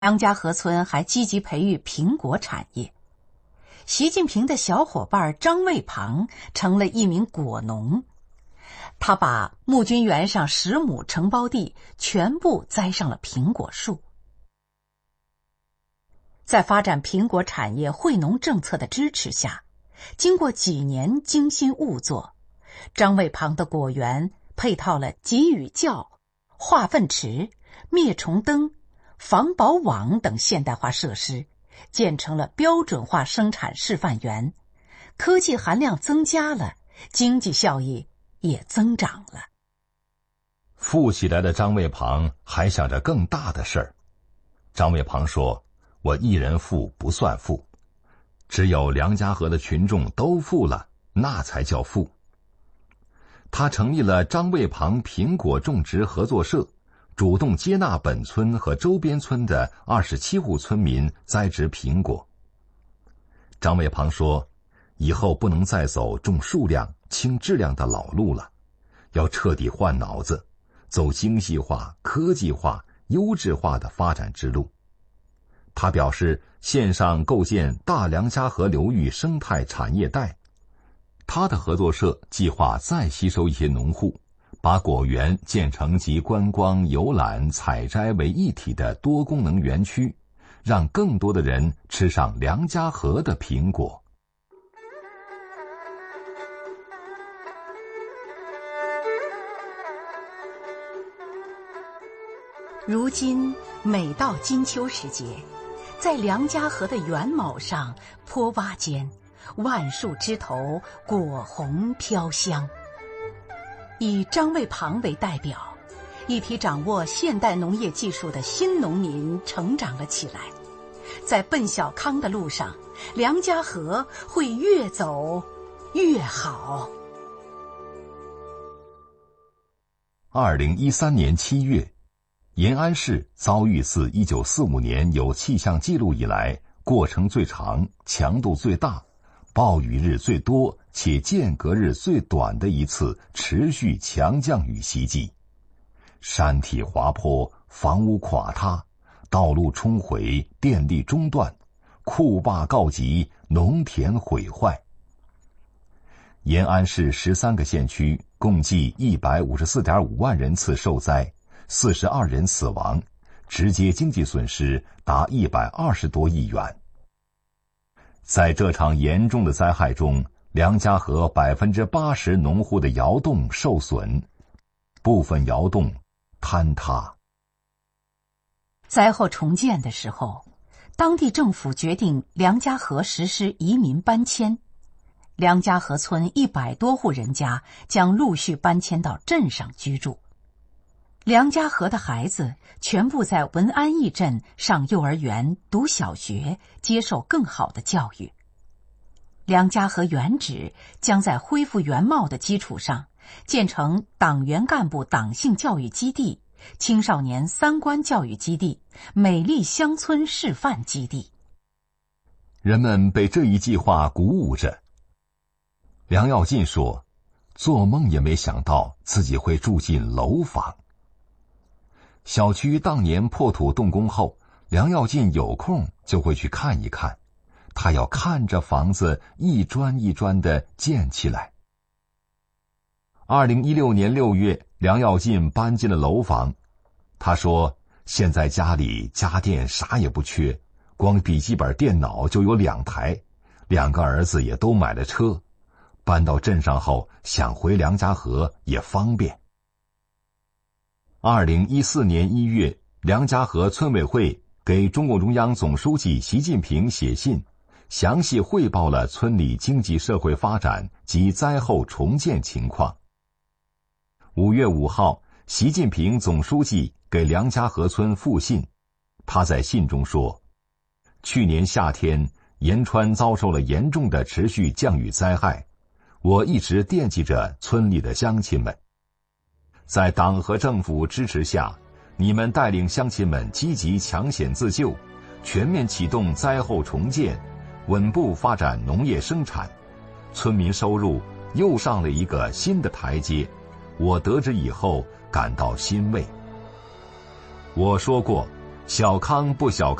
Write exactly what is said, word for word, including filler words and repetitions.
梁家河村还积极培育苹果产业。习近平的小伙伴张卫庞成了一名果农，他把募军园上十亩承包地全部栽上了苹果树。在发展苹果产业惠农政策的支持下，经过几年精心务作，张卫庞的果园配套了集雨窖、化粪池、灭虫灯、防保网等现代化设施，建成了标准化生产示范园，科技含量增加了，经济效益也增长了。 富起来的张卫庞还想着更大的事儿。张卫庞说：“我一人富不算富，只有梁家河的群众都富了，那才叫富。”他成立了张卫庞苹果种植合作社，主动接纳本村和周边村的二十七户村民栽植苹果。张卫庞说：“以后不能再走重数量轻质量的老路了，要彻底换脑子，走精细化、科技化、优质化的发展之路。”他表示，线上构建大梁家河流域生态产业带。他的合作社计划再吸收一些农户，把果园建成集观光、游览、采摘为一体的多功能园区，让更多的人吃上梁家河的苹果。 如今每到金秋时节，在梁家河的园圁上、坡洼间，万树枝头果红飘香。以张卫庞为代表，一批掌握现代农业技术的新农民成长了起来。在奔小康的路上，梁家河会越走越好。 二零一三年七月，延安市遭遇自一九四五年有气象记录以来过程最长、强度最大、暴雨日最多且间隔日最短的一次持续强降雨袭击，山体滑坡，房屋垮塌，道路冲毁，电力中断，库坝告急，农田毁坏。延安市十三个县区共计一百五十四点五万人次受灾，四十二人死亡，直接经济损失达一百二十多亿元。在这场严重的灾害中，梁家河百分之八十农户的窑洞受损，部分窑洞坍塌。 灾后重建的时候，当地政府决定梁家河实施移民搬迁，梁家河村一百多户人家将陆续搬迁到镇上居住。梁家河的孩子全部在文安驿镇上幼儿园、读小学，接受更好的教育。梁家河原址将在恢复原貌的基础上，建成党员干部党性教育基地、青少年三观教育基地、美丽乡村示范基地。 人们被这一计划鼓舞着。梁耀进说：“做梦也没想到自己会住进楼房。”小区当年破土动工后，梁耀进有空就会去看一看，他要看着房子一砖一砖地建起来。二零一六年六月，梁耀进搬进了楼房。他说：“现在家里家电啥也不缺，光笔记本电脑就有两台，两个儿子也都买了车，搬到镇上后想回梁家河也方便。”二零一四年一月，梁家河村委会给中共中央总书记习近平写信，详细汇报了村里经济社会发展及灾后重建情况。五月五号，习近平总书记给梁家河村复信，他在信中说：“去年夏天，延川遭受了严重的持续降雨灾害，我一直惦记着村里的乡亲们。在党和政府支持下，你们带领乡亲们积极抢险自救，全面启动灾后重建，稳步发展农业生产，村民收入又上了一个新的台阶，我得知以后感到欣慰。我说过， 小康不小康。